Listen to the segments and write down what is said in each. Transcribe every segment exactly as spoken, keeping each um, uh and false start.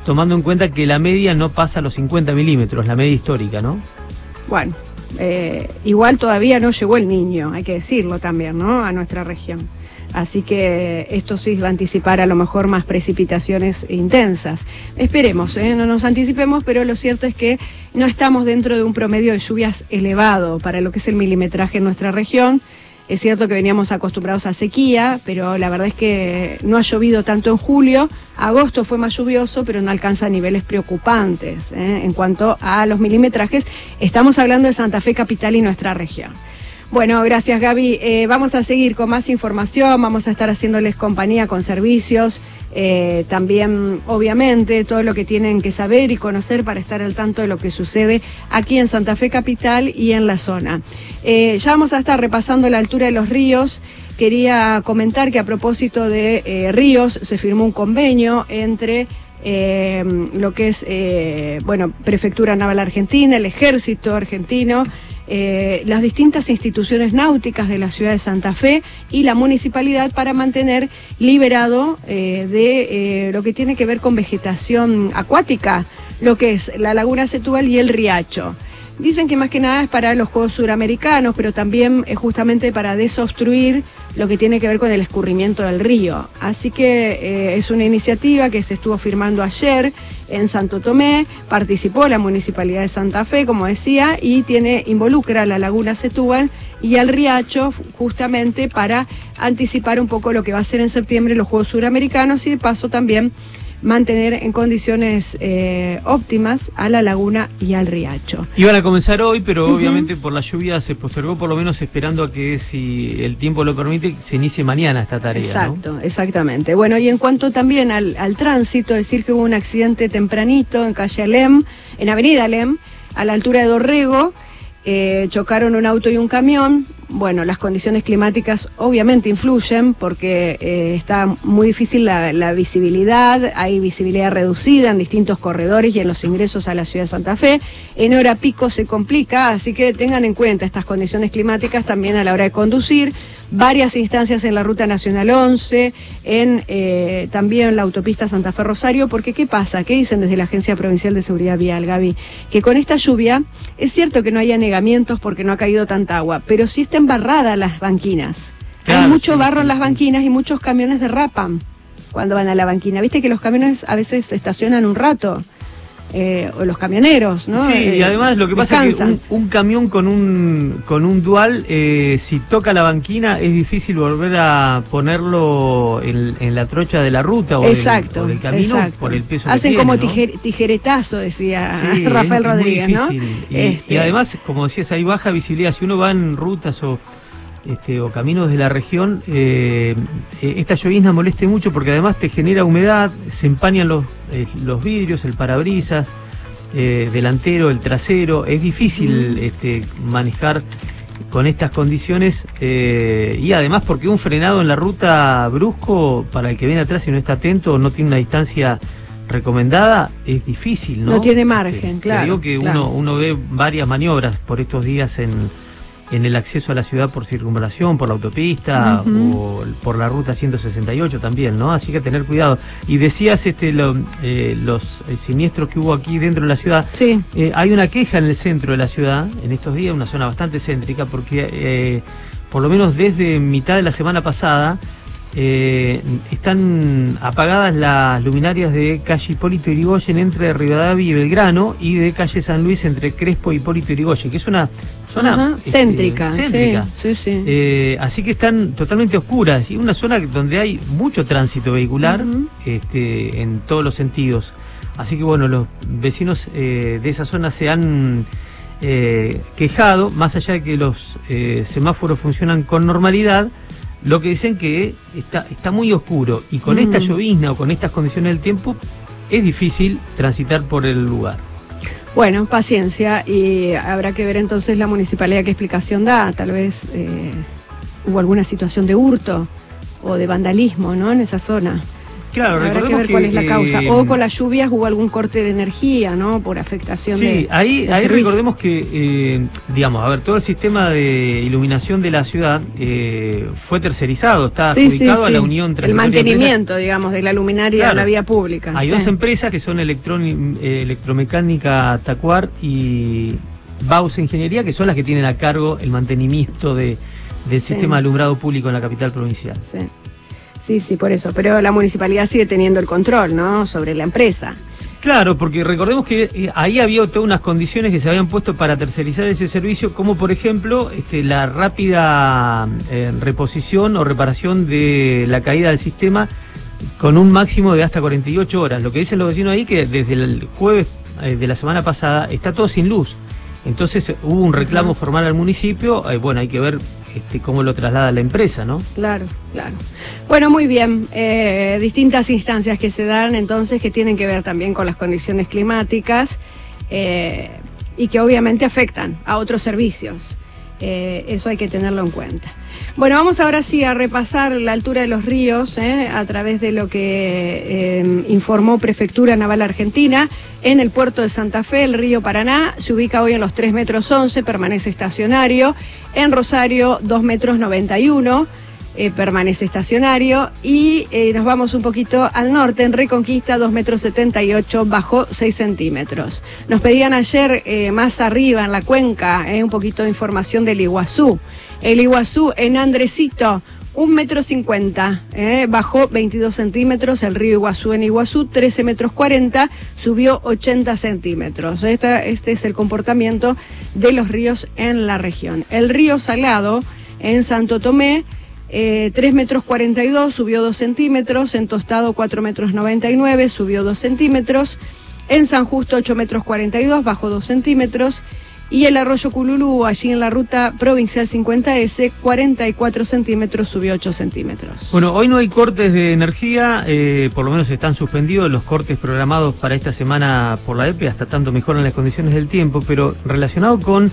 tomando en cuenta que la media no pasa los cincuenta milímetros, la media histórica, ¿no? Bueno, eh, igual todavía no llegó el niño, hay que decirlo también, ¿no?, a nuestra región. Así que esto sí va a anticipar a lo mejor más precipitaciones intensas. Esperemos, ¿eh? No nos anticipemos, pero lo cierto es que no estamos dentro de un promedio de lluvias elevado para lo que es el milimetraje en nuestra región. Es cierto que veníamos acostumbrados a sequía, pero la verdad es que no ha llovido tanto en julio. Agosto fue más lluvioso, pero no alcanza niveles preocupantes, ¿eh? En cuanto a los milimetrajes. Estamos hablando de Santa Fe capital y nuestra región. Bueno, gracias Gaby. Eh, vamos a seguir con más información, vamos a estar haciéndoles compañía con servicios, eh, también obviamente todo lo que tienen que saber y conocer para estar al tanto de lo que sucede aquí en Santa Fe capital y en la zona. Eh, ya vamos a estar repasando la altura de los ríos. Quería comentar que a propósito de eh, ríos se firmó un convenio entre Eh, lo que es, eh, bueno, Prefectura Naval Argentina, el Ejército Argentino, eh, las distintas instituciones náuticas de la ciudad de Santa Fe y la municipalidad para mantener liberado eh, de eh, lo que tiene que ver con vegetación acuática, lo que es la Laguna Setúbal y el Riacho. Dicen que más que nada es para los Juegos Suramericanos, pero también es justamente para desobstruir lo que tiene que ver con el escurrimiento del río. Así que eh, es una iniciativa que se estuvo firmando ayer en Santo Tomé, participó la Municipalidad de Santa Fe, como decía, y tiene involucra a la Laguna Setúbal y al Riacho justamente para anticipar un poco lo que va a ser en septiembre los Juegos Suramericanos y de paso también mantener en condiciones eh, óptimas a la laguna y al Riacho. Iban a comenzar hoy, pero uh-huh. obviamente por la lluvia se postergó, por lo menos esperando a que, si el tiempo lo permite, se inicie mañana esta tarea. Exacto, ¿no? Exactamente. Bueno, y en cuanto también al, al tránsito, decir que hubo un accidente tempranito en calle Alem, en avenida Alem, a la altura de Dorrego. Eh, chocaron un auto y un camión. Bueno, las condiciones climáticas obviamente influyen porque eh, está muy difícil la, la visibilidad, hay visibilidad reducida en distintos corredores y en los ingresos a la ciudad de Santa Fe. En hora pico se complica, así que tengan en cuenta estas condiciones climáticas también a la hora de conducir. Varias instancias en la Ruta Nacional once, en eh, también la autopista Santa Fe Rosario, porque ¿qué pasa? ¿Qué dicen desde la Agencia Provincial de Seguridad Vial, Gaby? Que con esta lluvia, es cierto que no hay anegamientos porque no ha caído tanta agua, pero sí está embarrada las banquinas. Claro, hay mucho sí, barro sí, en las sí. banquinas y muchos camiones derrapan cuando van a la banquina. Viste que los camiones a veces se estacionan un rato. Eh, o los camioneros, ¿no? Sí, eh, y además lo que pasa descansan. es que un, un camión con un con un dual, eh, si toca la banquina, es difícil volver a ponerlo en, en la trocha de la ruta o, exacto, del, o del camino exacto. por el peso Hacen que tiene, como ¿no? tijer, tijeretazo, decía sí, Rafael es, Rodríguez, es muy difícil. ¿no? Y, este... y además, como decías, hay baja visibilidad. Si uno va en rutas o Este, o caminos de la región, eh, esta llovizna moleste mucho porque además te genera humedad, se empañan los, eh, los vidrios, el parabrisas, eh, delantero, el trasero. Es difícil este, manejar con estas condiciones eh, y además porque un frenado en la ruta brusco para el que viene atrás y no está atento, no tiene una distancia recomendada, es difícil, ¿no? No tiene margen, este, claro. Te digo que claro. uno, uno ve varias maniobras por estos días en en el acceso a la ciudad por circunvalación, por la autopista uh-huh. o por la ruta ciento sesenta y ocho también, ¿no? Así que tener cuidado. Y decías este lo, eh, los eh, siniestros que hubo aquí dentro de la ciudad. Sí. Eh, hay una queja en el centro de la ciudad, en estos días, una zona bastante céntrica, porque eh, por lo menos desde mitad de la semana pasada eh, están apagadas las luminarias de calle Hipólito Yrigoyen entre Rivadavia y Belgrano y de calle San Luis entre Crespo y Hipólito Yrigoyen, que es una zona Ajá, este, céntrica. céntrica. Sí, sí, sí. Eh, así que están totalmente oscuras y una zona donde hay mucho tránsito vehicular uh-huh. este, en todos los sentidos. Así que bueno, los vecinos eh, de esa zona se han eh, quejado, más allá de que los eh, semáforos funcionan con normalidad. Lo que dicen que está, está muy oscuro y con mm. esta llovizna o con estas condiciones del tiempo es difícil transitar por el lugar. Bueno, paciencia, y habrá que ver entonces la municipalidad qué explicación da. Tal vez eh, hubo alguna situación de hurto o de vandalismo, ¿no? En esa zona. Claro, habrá que ver que, cuál es la causa. Eh, o con las lluvias hubo algún corte de energía, ¿no? Por afectación sí, de. Sí, ahí, de ahí servicio. recordemos que, eh, digamos, a ver, todo el sistema de iluminación de la ciudad eh, fue tercerizado, está Sí, adjudicado sí, a sí. la Unión El Transitoria de mantenimiento, digamos, de la luminaria Claro. en la vía pública. Hay sí. dos empresas que son Electroni- eh, Electromecánica Tacuar y Baus Ingeniería, que son las que tienen a cargo el mantenimiento de, del Sí. sistema de alumbrado público en la capital provincial. Sí. Sí, sí, por eso. Pero la municipalidad sigue teniendo el control, ¿no? Sobre la empresa. Claro, porque recordemos que eh, ahí había todas unas condiciones que se habían puesto para tercerizar ese servicio, como por ejemplo este, la rápida eh, reposición o reparación de la caída del sistema con un máximo de hasta cuarenta y ocho horas. Lo que dicen los vecinos ahí que desde el jueves eh, de la semana pasada está todo sin luz. Entonces hubo un reclamo formal al municipio, eh, bueno, hay que ver este, cómo lo traslada la empresa, ¿no? Claro, claro. Bueno, muy bien. Eh, distintas instancias que se dan entonces que tienen que ver también con las condiciones climáticas eh, y que obviamente afectan a otros servicios. Eh, eso hay que tenerlo en cuenta. Bueno, vamos ahora sí a repasar la altura de los ríos eh, a través de lo que eh, informó Prefectura Naval Argentina. En el puerto de Santa Fe, el río Paraná se ubica hoy en los tres metros once, permanece estacionario. En Rosario, dos metros noventa y uno. Eh, permanece estacionario y eh, nos vamos un poquito al norte, en Reconquista, dos metros setenta y ocho, bajó seis centímetros. Nos pedían ayer eh, más arriba en la cuenca eh, un poquito de información del Iguazú. El Iguazú en Andresito, un metro cincuenta, eh, bajó veintidós centímetros. El río Iguazú en Iguazú, trece metros cuarenta, subió ochenta centímetros. Esta, este es el comportamiento de los ríos en la región. El río Salado en Santo Tomé, Eh, tres metros cuarenta y dos, subió dos centímetros. En Tostado, cuatro metros noventa y nueve, subió dos centímetros. En San Justo, ocho metros cuarenta y dos, bajó dos centímetros. Y el arroyo Cululú, allí en la ruta provincial cincuenta ese, cuarenta y cuatro centímetros, subió ocho centímetros. Bueno, hoy no hay cortes de energía, eh, por lo menos están suspendidos los cortes programados para esta semana por la E P E, hasta tanto mejoran las condiciones del tiempo, pero relacionado con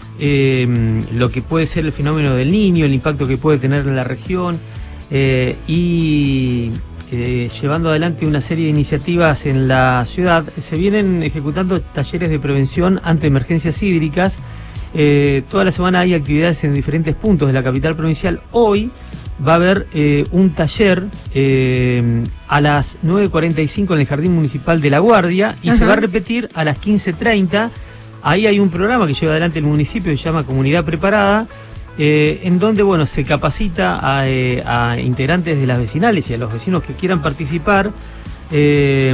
Eh, lo que puede ser el fenómeno del Niño, el impacto que puede tener en la región eh, y eh, llevando adelante una serie de iniciativas en la ciudad, se vienen ejecutando talleres de prevención ante emergencias hídricas. Eh, toda la semana hay actividades en diferentes puntos de la capital provincial. Hoy va a haber eh, un taller eh, a las nueve cuarenta y cinco en el Jardín Municipal de La Guardia y Ajá. se va a repetir a las quince treinta. Ahí hay un programa que lleva adelante el municipio que se llama Comunidad Preparada, eh, en donde bueno se capacita a, eh, a integrantes de las vecinales y a los vecinos que quieran participar, eh,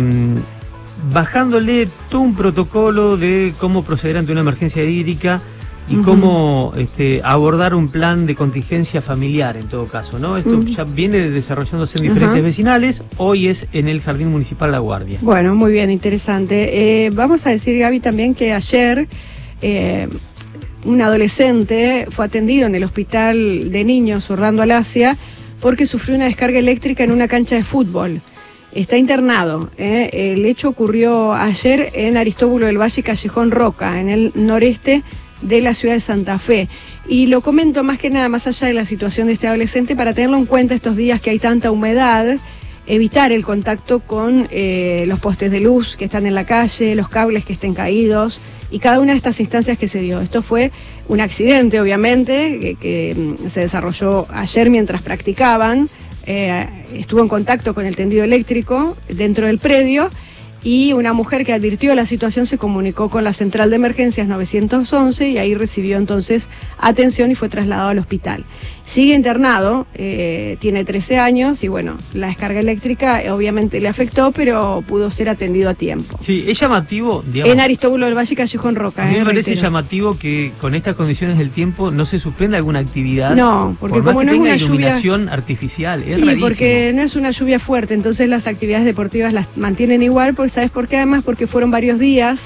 bajándole todo un protocolo de cómo proceder ante una emergencia hídrica y uh-huh. cómo este, abordar un plan de contingencia familiar en todo caso, ¿no? Esto uh-huh. ya viene desarrollándose en diferentes uh-huh. vecinales, hoy es en el Jardín Municipal La Guardia. Bueno, muy bien, interesante. Eh, vamos a decir, Gaby, también que ayer eh, un adolescente fue atendido en el hospital de niños Orlando Alasia porque sufrió una descarga eléctrica en una cancha de fútbol. Está internado. ¿eh? El hecho ocurrió ayer en Aristóbulo del Valle, Callejón Roca, en el noreste de la ciudad de Santa Fe. Y lo comento más que nada, más allá de la situación de este adolescente, para tenerlo en cuenta estos días que hay tanta humedad, evitar el contacto con eh, los postes de luz que están en la calle, los cables que estén caídos, y cada una de estas instancias que se dio. Esto fue un accidente, obviamente, que, que se desarrolló ayer mientras practicaban. Eh, estuvo en contacto con el tendido eléctrico dentro del predio, y una mujer que advirtió la situación se comunicó con la central de emergencias nueve once y ahí recibió entonces atención y fue trasladado al hospital. Sigue internado, eh, tiene trece años y bueno, la descarga eléctrica eh, obviamente le afectó, pero pudo ser atendido a tiempo. Sí, es llamativo, digamos. En Aristóbulo del Valle, Callejón Roca. A mí me eh, parece reitero. llamativo que con estas condiciones del tiempo no se suspenda alguna actividad. No, porque por más como que no es tenga una iluminación lluvia artificial, es sí, rarísimo. porque no es una lluvia fuerte, entonces las actividades deportivas las mantienen igual, porque ¿sabes por qué? Además, porque fueron varios días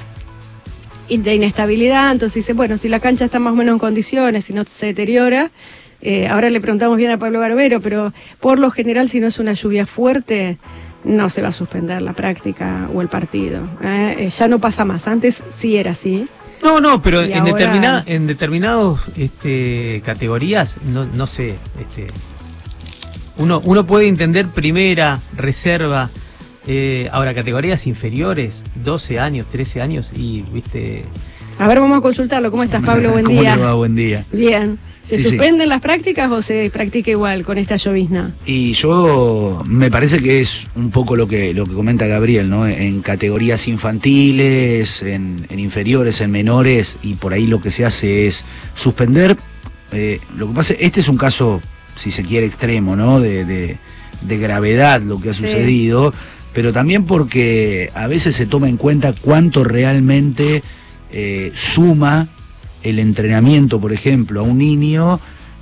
de inestabilidad, entonces dice, bueno, si la cancha está más o menos en condiciones, si no se deteriora, eh, ahora le preguntamos bien a Pablo Barbero, pero por lo general, si no es una lluvia fuerte, no se va a suspender la práctica o el partido. ¿eh? Eh, ya no pasa más, antes sí era así. No, no, pero Y en, ahora... determinada, en determinados este, categorías, no, no sé, este, uno, uno puede entender primera, reserva, Eh, ahora, categorías inferiores, doce años, trece años y, viste... A ver, vamos a consultarlo. ¿Cómo estás, Pablo? Buen ¿Cómo día. te va? Buen día. Bien. ¿Se Sí, suspenden sí. las prácticas o se practica igual con esta llovizna? Y yo, me parece que es un poco lo que lo que comenta Gabriel, ¿no? En categorías infantiles, en, en inferiores, en menores, y por ahí lo que se hace es suspender. Eh, lo que pasa, este es un caso, si se quiere, extremo, ¿no? De, de, de gravedad lo que ha sucedido, sí. Pero también porque a veces se toma en cuenta cuánto realmente eh, suma el entrenamiento, por ejemplo, a un niño,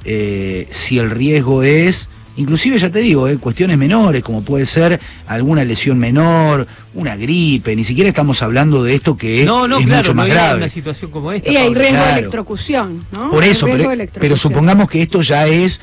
eh, si el riesgo es, inclusive ya te digo, eh, cuestiones menores, como puede ser alguna lesión menor, una gripe, ni siquiera estamos hablando de esto que no, no, es claro, mucho más no grave. Una situación como esta, y hay riesgo claro. de electrocución, ¿no? Por eso, pero, electrocución. pero supongamos que esto ya es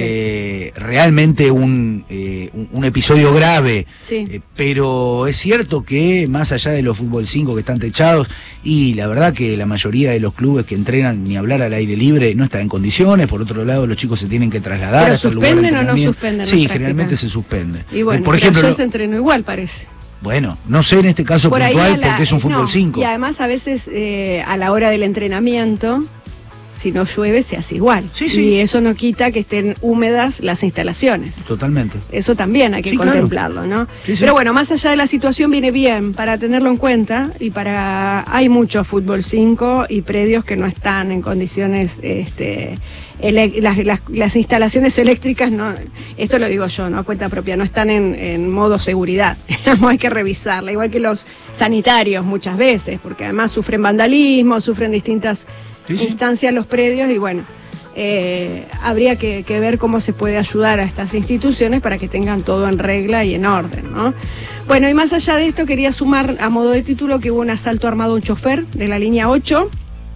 eh, sí. realmente un, eh, un, un episodio grave, sí. eh, pero es cierto que más allá de los fútbol cinco que están techados, y la verdad que la mayoría de los clubes que entrenan, ni hablar al aire libre, no están en condiciones. Por otro lado, los chicos se tienen que trasladar. ¿Pero hasta el lugar de suspenden o no suspenden? Sí, generalmente se suspende. Y bueno, eh, por ejemplo, ayer no, se entrenó igual, parece. Bueno, no sé en este caso por puntual la, porque es un fútbol cinco. No, y además a veces eh, a la hora del entrenamiento, si no llueve se hace igual. Sí, sí. Y eso no quita que estén húmedas las instalaciones. Totalmente. Eso también hay que sí, contemplarlo, claro. ¿no? Sí, sí. Pero bueno, más allá de la situación viene bien para tenerlo en cuenta y para... Hay mucho fútbol cinco y predios que no están en condiciones... este ele... las, las, las instalaciones eléctricas, no, esto lo digo yo, no a cuenta propia, no están en, en modo seguridad. Hay que revisarla, igual que los sanitarios muchas veces, porque además sufren vandalismo, sufren distintas... Sí, sí. instancias los predios y bueno, eh, habría que, que ver cómo se puede ayudar a estas instituciones para que tengan todo en regla y en orden, ¿no? Bueno, y más allá de esto quería sumar a modo de título que hubo un asalto armado a un chofer de la línea ocho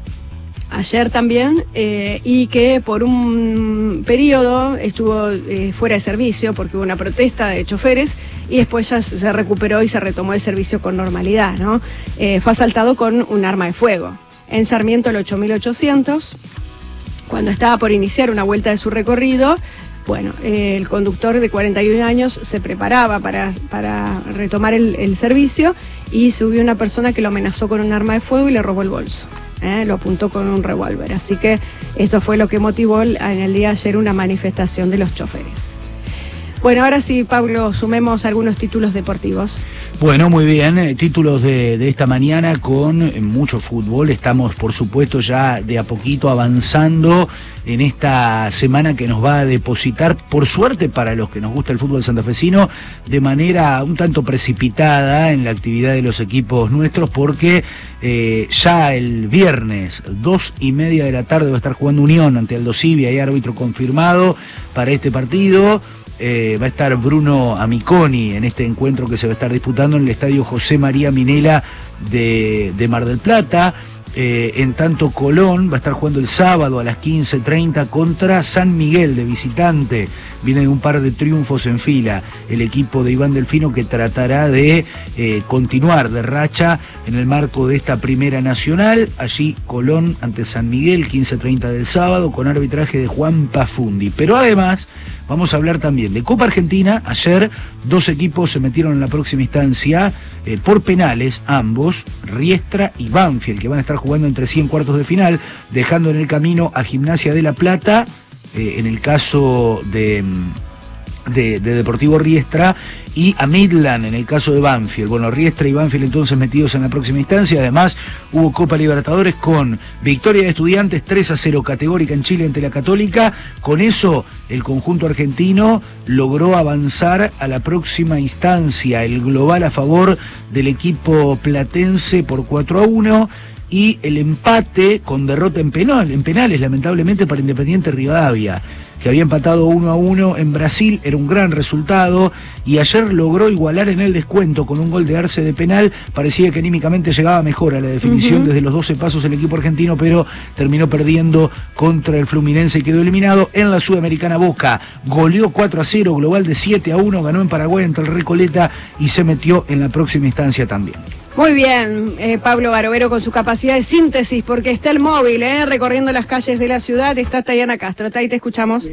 ayer también, eh, y que por un periodo estuvo eh, fuera de servicio porque hubo una protesta de choferes y después ya se recuperó y se retomó el servicio con normalidad, ¿no? Eh, fue asaltado con un arma de fuego en Sarmiento el ocho mil ochocientos, cuando estaba por iniciar una vuelta de su recorrido. Bueno, eh, el conductor de cuarenta y un años se preparaba para, para retomar el, el servicio y subió una persona que lo amenazó con un arma de fuego y le robó el bolso. Eh, lo apuntó con un revólver. Así que esto fue lo que motivó en el día de ayer una manifestación de los choferes. Bueno, ahora sí, Pablo, sumemos algunos títulos deportivos. Bueno, muy bien, eh, títulos de, de esta mañana con eh, mucho fútbol. Estamos, por supuesto, ya de a poquito avanzando en esta semana que nos va a depositar, por suerte para los que nos gusta el fútbol santafesino, de manera un tanto precipitada en la actividad de los equipos nuestros, porque eh, ya el viernes, dos y media de la tarde, va a estar jugando Unión ante Aldo Civi, hay árbitro confirmado para este partido. Eh, va a estar Bruno Amiconi en este encuentro que se va a estar disputando en el estadio José María Minela de, de Mar del Plata. Eh, en tanto, Colón va a estar jugando el sábado a las quince treinta contra San Miguel de visitante. Vienen un par de triunfos en fila el equipo de Iván Delfino, que tratará de eh, continuar de racha en el marco de esta primera nacional. Allí Colón ante San Miguel, quince treinta del sábado, con arbitraje de Juan Pafundi. Pero además vamos a hablar también de Copa Argentina. Ayer dos equipos se metieron en la próxima instancia eh, por penales, ambos, Riestra y Banfield, que van a estar jugando entre sí en cuartos de final, dejando en el camino a Gimnasia de La Plata, eh, en el caso de, de, de Deportivo Riestra, y a Midland en el caso de Banfield. Bueno, Riestra y Banfield entonces metidos en la próxima instancia. Además hubo Copa Libertadores con victoria de Estudiantes tres a cero categórica en Chile ante la Católica. Con eso el conjunto argentino logró avanzar a la próxima instancia, el global a favor del equipo platense por cuatro a uno, y el empate con derrota en penal, en penales lamentablemente para Independiente Rivadavia, que había empatado uno a uno en Brasil. Era un gran resultado y ayer logró igualar en el descuento con un gol de Arce de penal. Parecía que anímicamente llegaba mejor a la definición uh-huh. desde los doce pasos el equipo argentino, pero terminó perdiendo contra el Fluminense y quedó eliminado. En la Sudamericana, Boca goleó cuatro a cero, global de siete a uno, ganó en Paraguay ante el Recoleta y se metió en la próxima instancia también. Muy bien, eh, Pablo Barovero con su capacidad de síntesis, porque está el móvil, eh, recorriendo las calles de la ciudad, está Tayana Castro. Tay, te escuchamos.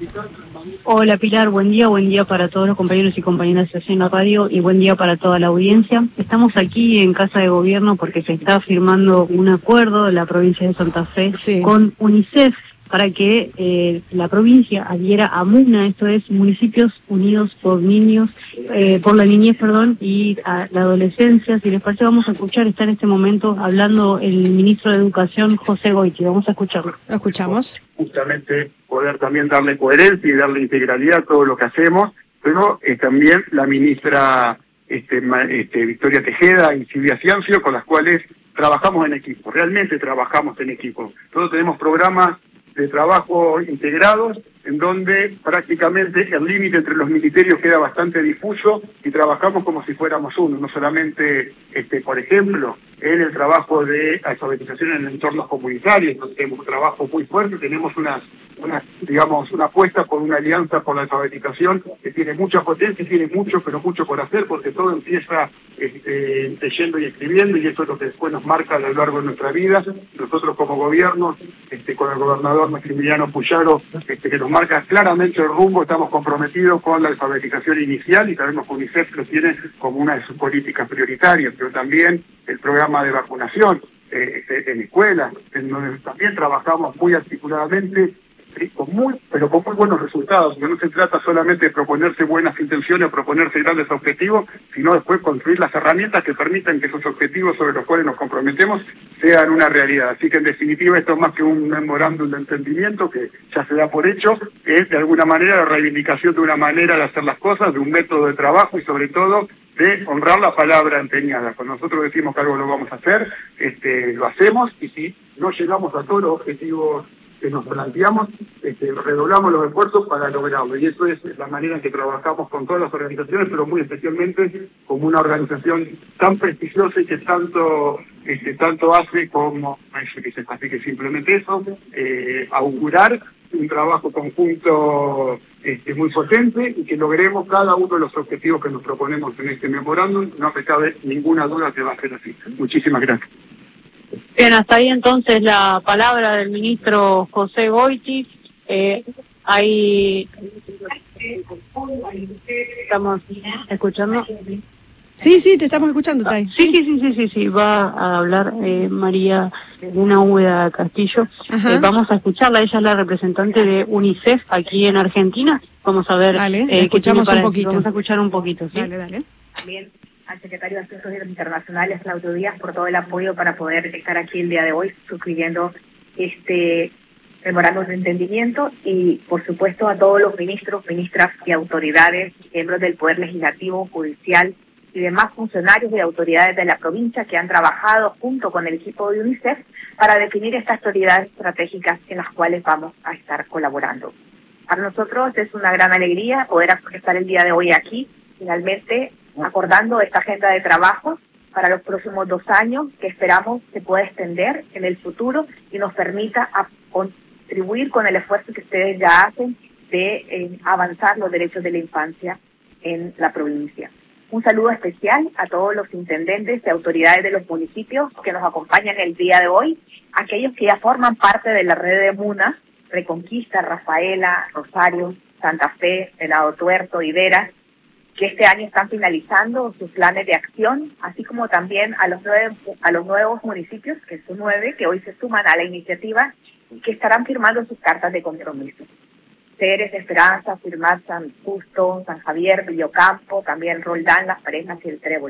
Hola Pilar, buen día, buen día para todos los compañeros y compañeras de en la radio y buen día para toda la audiencia. Estamos aquí en Casa de Gobierno porque se está firmando un acuerdo de la provincia de Santa Fe sí. con UNICEF para que eh, la provincia adhiera a MUNA, esto es Municipios Unidos por Niños, eh, por la Niñez, perdón, y a la adolescencia. Si les parece, vamos a escuchar, está en este momento hablando el ministro de Educación, José Goiti. Vamos a escucharlo. Lo escuchamos. Justamente poder también darle coherencia y darle integralidad a todo lo que hacemos, pero eh, también la ministra este, este, Victoria Tejeda y Silvia Ciancio, con las cuales trabajamos en equipo, realmente trabajamos en equipo. Todos tenemos programas de trabajo integrados, en donde prácticamente el límite entre los ministerios queda bastante difuso y trabajamos como si fuéramos uno, no solamente, este, por ejemplo, en el trabajo de alfabetización en entornos comunitarios, donde tenemos un trabajo muy fuerte, tenemos una, una, digamos, una apuesta por una alianza por la alfabetización que tiene mucha potencia, tiene mucho, pero mucho por hacer, porque todo empieza este, leyendo y escribiendo, y eso es lo que después nos marca a lo largo de nuestra vida. Nosotros como gobierno, este, con el gobernador Maximiliano Puyaro, este, que nos marca claramente el rumbo, estamos comprometidos con la alfabetización inicial y sabemos que UNICEF lo tiene como una de sus políticas prioritarias, pero también el programa de vacunación eh, en escuelas, en donde también trabajamos muy articuladamente, con muy, pero con muy buenos resultados, porque no se trata solamente de proponerse buenas intenciones o proponerse grandes objetivos, sino después construir las herramientas que permitan que esos objetivos sobre los cuales nos comprometemos sean una realidad. Así que en definitiva esto es más que un memorándum de entendimiento que ya se da por hecho, es de alguna manera la reivindicación de una manera de hacer las cosas, de un método de trabajo y sobre todo de honrar la palabra empeñada. Cuando nosotros decimos que algo lo vamos a hacer, este, lo hacemos, y si no llegamos a todos los objetivos que nos planteamos, este, redoblamos los esfuerzos para lograrlo, y eso es la manera en que trabajamos con todas las organizaciones, pero muy especialmente como una organización tan prestigiosa y que tanto este, tanto hace como UNICEF. Así que simplemente eso, eh, augurar un trabajo conjunto este, muy potente y que logremos cada uno de los objetivos que nos proponemos en este memorándum. No me cabe ninguna duda que va a ser así. Muchísimas gracias. Bien, hasta ahí entonces la palabra del ministro José Goiti. Eh, ahí estamos escuchando. Sí, sí, te estamos escuchando, Tay. Sí, sí, sí, sí, sí, sí, va a hablar eh, María Elena Úbeda Castillo. Eh, vamos a escucharla, ella es la representante de UNICEF aquí en Argentina. Vamos a ver. Dale, eh, escuchamos un poquito. Vamos a escuchar un poquito, ¿sí? Dale, dale. También al secretario de Asuntos Internacionales, Claudio Díaz, por todo el apoyo para poder estar aquí el día de hoy suscribiendo este memorándum de entendimiento, y por supuesto a todos los ministros, ministras y autoridades, miembros del Poder Legislativo, Judicial y demás funcionarios y autoridades de la provincia que han trabajado junto con el equipo de UNICEF para definir estas prioridades estratégicas en las cuales vamos a estar colaborando. Para nosotros es una gran alegría poder estar el día de hoy aquí, finalmente acordando esta agenda de trabajo para los próximos dos años, que esperamos se pueda extender en el futuro y nos permita a contribuir con el esfuerzo que ustedes ya hacen de eh, avanzar los derechos de la infancia en la provincia. Un saludo especial a todos los intendentes y autoridades de los municipios que nos acompañan el día de hoy, aquellos que ya forman parte de la red de MUNA, Reconquista, Rafaela, Rosario, Santa Fe, Venado Tuerto, Higueras, que este año están finalizando sus planes de acción, así como también a los nueve, a los nuevos municipios, que son nueve, que hoy se suman a la iniciativa y que estarán firmando sus cartas de compromiso. Ceres, Esperanza, Firmat, San Justo, San Javier, Villocampo, también Roldán, Las Parejas y el Trébol.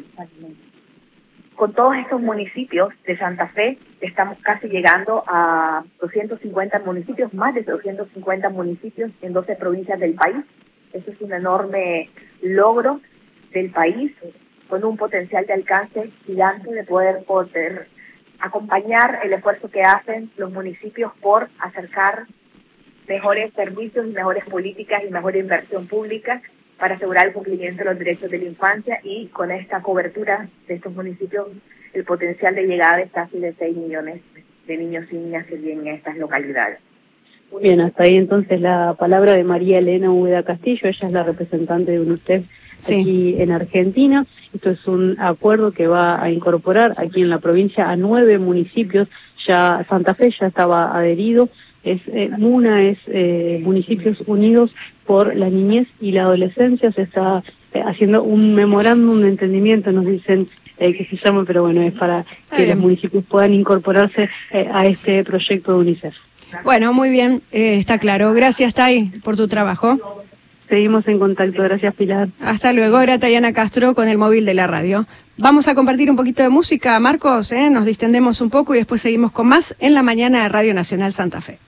Con todos estos municipios de Santa Fe, estamos casi llegando a doscientos cincuenta municipios, más de doscientos cincuenta municipios en doce provincias del país. Eso es un enorme logro del país, con un potencial de alcance gigante de poder, poder acompañar el esfuerzo que hacen los municipios por acercar mejores servicios y mejores políticas y mejor inversión pública para asegurar el cumplimiento de los derechos de la infancia, y con esta cobertura de estos municipios el potencial de llegada es casi de seis millones de niños y niñas que viven en estas localidades. Bien, hasta ahí entonces la palabra de María Elena Úbeda Castillo, ella es la representante de UNICEF Sí. aquí en Argentina. Esto es un acuerdo que va a incorporar aquí en la provincia a nueve municipios. Ya Santa Fe ya estaba adherido. Es eh, MUNA es eh, Municipios Unidos por la Niñez y la Adolescencia. Se está eh, haciendo un memorándum de entendimiento, nos dicen eh, que se llama, pero bueno, es para Está que bien. los municipios puedan incorporarse eh, a este proyecto de UNICEF. Bueno, muy bien, eh, está claro. Gracias, Tai, por tu trabajo. Seguimos en contacto. Gracias, Pilar. Hasta luego. Era Tayana Castro con el móvil de la radio. Vamos a compartir un poquito de música, Marcos, ¿eh? Nos distendemos un poco y después seguimos con más en la mañana de Radio Nacional Santa Fe.